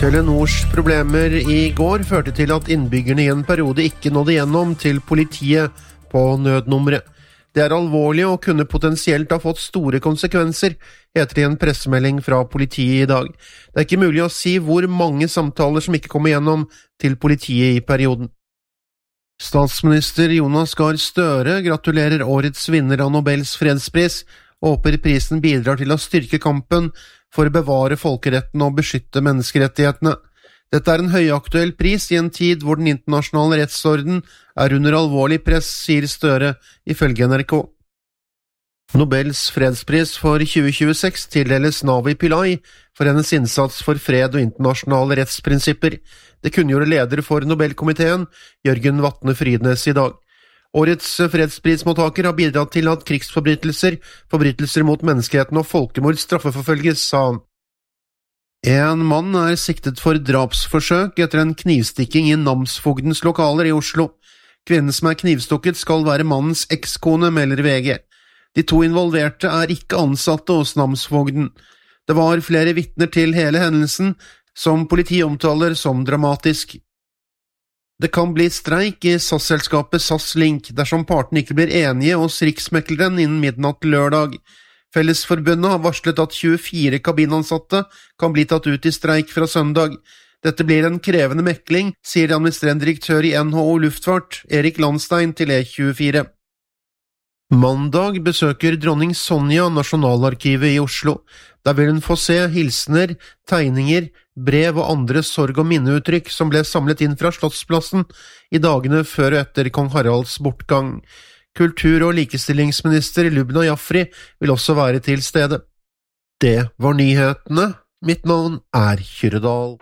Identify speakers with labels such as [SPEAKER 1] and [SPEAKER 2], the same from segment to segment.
[SPEAKER 1] Telenors problemer I går førte til at innbyggerne I en periode ikke nådde gjennom til politiet på nødnummeret. Det alvorlig og kunne potensielt ha fått store konsekvenser, heter det I en pressemelding fra politiet I dag. Det ikke mulig å si hvor mange samtaler som ikke kommer gjennom til politiet I perioden. Statsminister Jonas Gahr Støre gratulerer årets vinner av Nobels fredspris, og håper prisen bidrar til å styrke kampen for å bevare folkeretten og beskytte menneskerettighetene. Dette en høyaktuell pris I en tid hvor den internasjonale rettsorden under alvorlig press, sier Støre, ifølge NRK. Nobels fredspris for 2026 tildeles Navi Pillai for hennes innsats for fred og internasjonale rettsprinsipper. Det kunngjorde leder for Nobelkomiteen, Jørgen Vatne Frydnes I dag. Årets fredsprismottaker har bidratt til at krigsforbrytelser, forbrytelser mot menneskeheten og folkemord straffeforfølges, sa han. En mann siktet for drapsforsøk etter en knivstikking I namsfogdens lokaler I Oslo. Kvinnen som knivstukket skal være mannens ekskone, melder VG. De to involverte ikke ansatte hos namsfogden. Det var flere vitner til hele hendelsen, som politiet omtaler som dramatisk. Det kan bli streik I SAS-selskapet SAS Link dersom partene ikke blir enige hos riksmekleren innen midnatt lørdag. Fellesforbundet har varslet at 24 kabinansatte kan bli tatt ut I streik fra søndag. Dette blir en krevende mekling, sier administrerende direktør I NHO Luftfart, Erik Landstein til E24. Mandag besøker dronning Sonja Nasjonalarkivet I Oslo. Der vil hun få se hilsener, tegninger, brev og andre sorg- og minneuttrykk som ble samlet inn fra Slottsplassen I dagene før og etter kong Haralds bortgang. Kultur- og likestillingsminister Lubna Jafri vil også være til stede. Det var nyhetene. Mitt navn Kyrre-Dahl.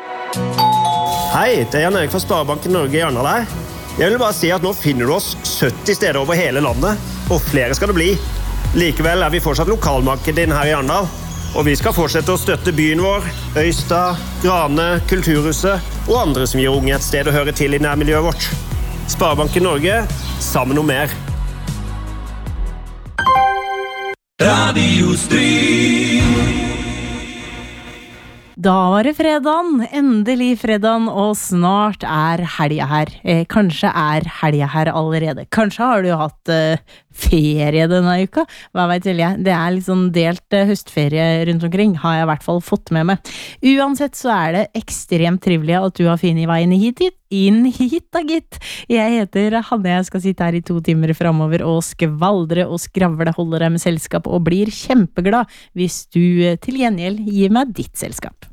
[SPEAKER 2] Hei, det Jan Erik fra Sparebanken Norge I Arendal her. Jeg vil bare si at nå finner du oss 70 steder over hele landet, og flere skal det bli. Likevel vi fortsatt lokalmarked din her I Arendal, og vi skal fortsette å støtte byen vår, Øystad, Grane, Kulturhuset og andre som gir unge et sted å høre til I nærmiljøet vårt. Sparebanken Norge, sammen om mer.
[SPEAKER 3] Radio Strid.
[SPEAKER 4] Da var det fredagen, endelig fredagen, og snart helga her. Kanskje helga her allerede. Kanskje har du hatt ferie denne uka. Hva vet jeg? Det litt sånn delt høstferie rundt omkring, har jeg I hvert fall fått med meg. Uansett så det ekstremt trivelig at du har funnet veien inn hit da, gitt. Jeg heter Hanne, jeg skal sitte her I 2 timer fremover og skvaldre og skravle, holde deg med selskap og blir kjempeglad hvis du til gjengjeld gir meg ditt selskap.